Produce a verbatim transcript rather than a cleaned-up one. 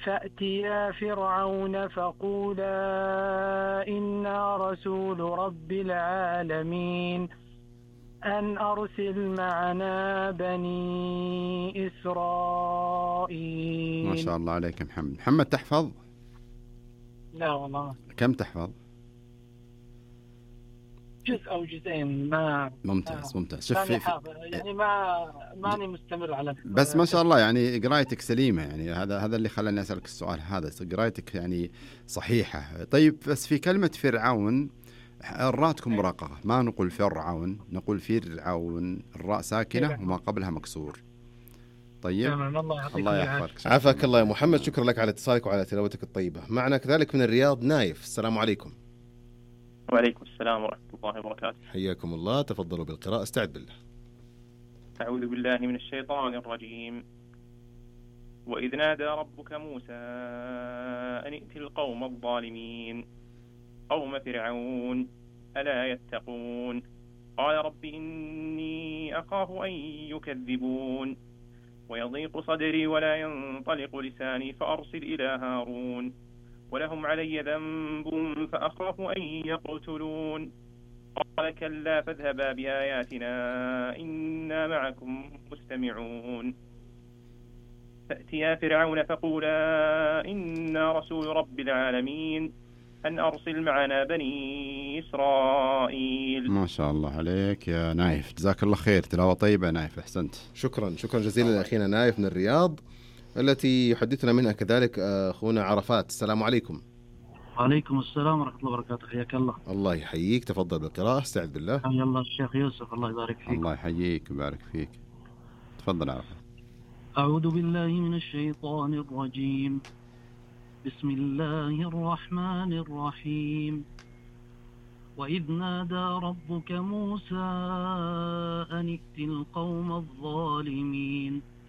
فأتيا فرعون فقولا إنا رسول رب العالمين أن أرسل معنا بني إسرائيل. ما شاء الله عليك محمد. محمد تحفظ؟ لا والله. كم تحفظ؟ جزء أو جزئين. ما ممتاز ممتاز. شوف ماني في حافظ يعني، ما ماني مستمر على بس ما شاء الله يعني قرايتك سليمة، يعني هذا هذا اللي خلاني أسألك السؤال هذا، قرايتك يعني صحيحة. طيب بس في كلمة فرعون الراء تكون مرققة، ما نقول فرعون، نقول فرعون، الراء ساكنة وما قبلها مكسور. طيب تمام. الله يعطيك الله العافية. يحفظك. عافاك الله يا محمد، شكرا لك على اتصالك وعلى تلاوتك الطيبة. معنا كذلك من الرياض نايف. السلام عليكم. وعليكم السلام ورحمة الله وبركاته. حياكم الله، تفضلوا بالقراءة. استعد بالله. أعوذ بالله من الشيطان الرجيم. وإذ نادى ربك موسى أن ائت القوم الظالمين قوم فرعون ألا يتقون قال رب إني أخاف أن يكذبون ويضيق صدري ولا ينطلق لساني فأرسل إلى هارون ولهم علي ذنب فأخاف أن يقتلون قال كلا فاذهبا بآياتنا إنا معكم مستمعون فأتيا فرعون فقولا إنا رسول رب العالمين أن أرسل معنا بني إسرائيل. ما شاء الله عليك يا نايف، جزاك الله خير، تلاوة طيبة نايف، أحسنت. شكرا شكرا جزيلا لأخينا نايف من الرياض، التي يحدثنا منها كذلك أخونا عرفات. السلام عليكم. وعليكم السلام ورحمة الله وبركاته. حياك الله. الله يحييك، تفضل بالقراءة. استعد بالله. حيا الله الشيخ يوسف، الله يبارك فيك. الله يحييك ويبارك فيك. تفضل عرفات. أعوذ بالله من الشيطان الرجيم. بسم الله الرحمن الرحيم. وإذ نادى ربك موسى أن ائت القوم الظالمين